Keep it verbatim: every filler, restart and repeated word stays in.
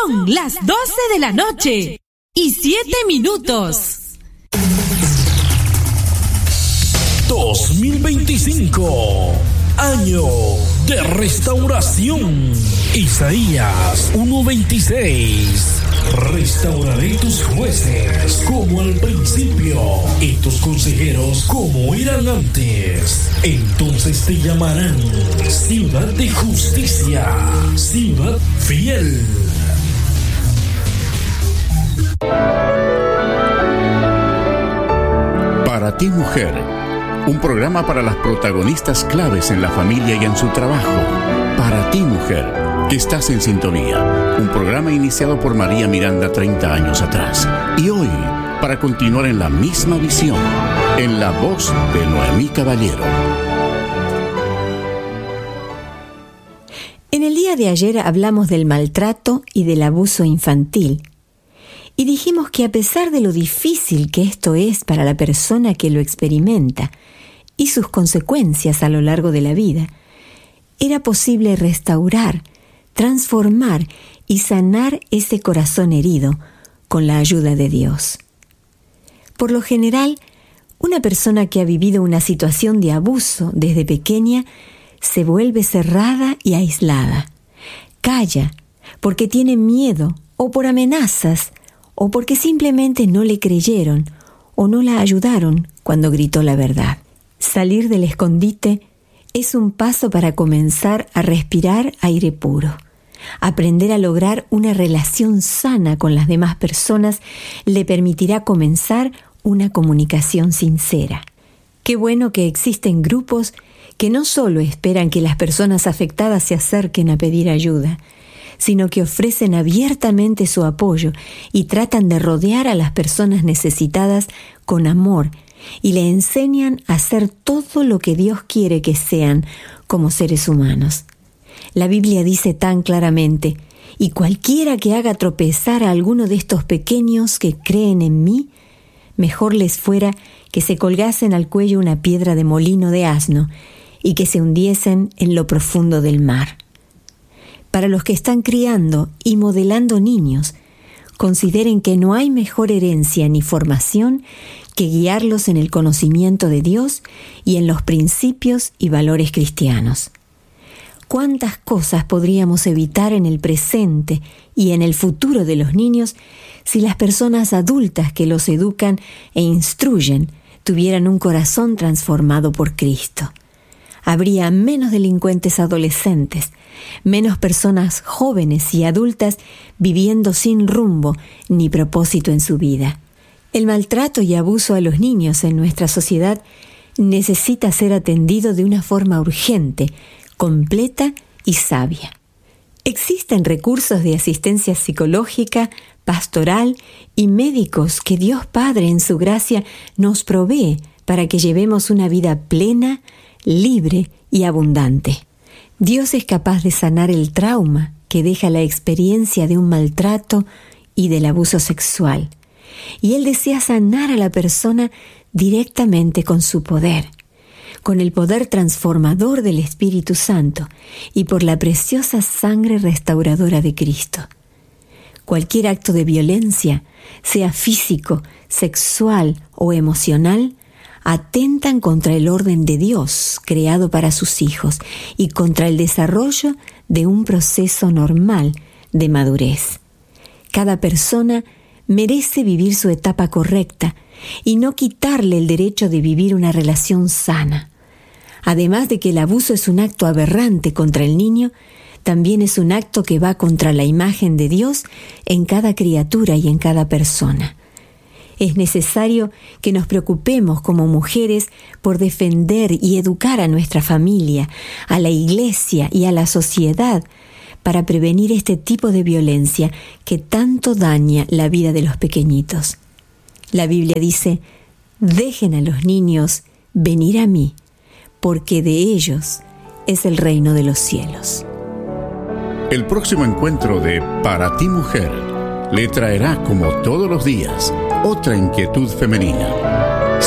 Son las doce de la noche y siete minutos. dos mil veinticinco, año de restauración. Isaías uno veintiséis. Restauraré tus jueces como al principio y tus consejeros como eran antes. Entonces te llamarán ciudad de justicia, ciudad fiel. Para ti, mujer, un programa para las protagonistas claves en la familia y en su trabajo. Para ti, mujer, que estás en sintonía. Un programa iniciado por María Miranda treinta años atrás. Y hoy, para continuar en la misma visión, en la voz de Noemí Caballero. En el día de ayer hablamos del maltrato y del abuso infantil. Y dijimos que a pesar de lo difícil que esto es para la persona que lo experimenta y sus consecuencias a lo largo de la vida, era posible restaurar, transformar y sanar ese corazón herido con la ayuda de Dios. Por lo general, una persona que ha vivido una situación de abuso desde pequeña se vuelve cerrada y aislada. Calla porque tiene miedo o por amenazas o porque simplemente no le creyeron o no la ayudaron cuando gritó la verdad. Salir del escondite es un paso para comenzar a respirar aire puro. Aprender a lograr una relación sana con las demás personas le permitirá comenzar una comunicación sincera. Qué bueno que existen grupos que no solo esperan que las personas afectadas se acerquen a pedir ayuda, sino que ofrecen abiertamente su apoyo y tratan de rodear a las personas necesitadas con amor y le enseñan a hacer todo lo que Dios quiere que sean como seres humanos. La Biblia dice tan claramente: y cualquiera que haga tropezar a alguno de estos pequeños que creen en mí, mejor les fuera que se colgasen al cuello una piedra de molino de asno y que se hundiesen en lo profundo del mar. Para los que están criando y modelando niños, consideren que no hay mejor herencia ni formación que guiarlos en el conocimiento de Dios y en los principios y valores cristianos. ¿Cuántas cosas podríamos evitar en el presente y en el futuro de los niños si las personas adultas que los educan e instruyen tuvieran un corazón transformado por Cristo? Habría menos delincuentes adolescentes, menos personas jóvenes y adultas viviendo sin rumbo ni propósito en su vida. El maltrato y abuso a los niños en nuestra sociedad necesita ser atendido de una forma urgente, completa y sabia. Existen recursos de asistencia psicológica, pastoral y médicos que Dios Padre en su gracia nos provee para que llevemos una vida plena, libre y abundante. Dios es capaz de sanar el trauma que deja la experiencia de un maltrato y del abuso sexual. Y Él desea sanar a la persona directamente con su poder, con el poder transformador del Espíritu Santo y por la preciosa sangre restauradora de Cristo. Cualquier acto de violencia, sea físico, sexual o emocional, atentan contra el orden de Dios creado para sus hijos y contra el desarrollo de un proceso normal de madurez. Cada persona merece vivir su etapa correcta y no quitarle el derecho de vivir una relación sana. Además de que el abuso es un acto aberrante contra el niño, también es un acto que va contra la imagen de Dios en cada criatura y en cada persona. Es necesario que nos preocupemos como mujeres por defender y educar a nuestra familia, a la iglesia y a la sociedad para prevenir este tipo de violencia que tanto daña la vida de los pequeñitos. La Biblia dice: dejen a los niños venir a mí, porque de ellos es el reino de los cielos. El próximo encuentro de Para ti, mujer le traerá, como todos los días, otra inquietud femenina.